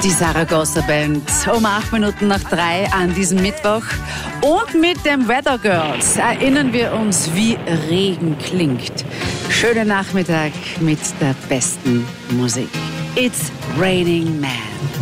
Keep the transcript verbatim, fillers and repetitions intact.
Die Zaragoza Band um acht Minuten nach drei an diesem Mittwoch. Und mit den Weather Girls erinnern wir uns, wie Regen klingt. Schöner Nachmittag mit der besten Musik. It's Raining Man.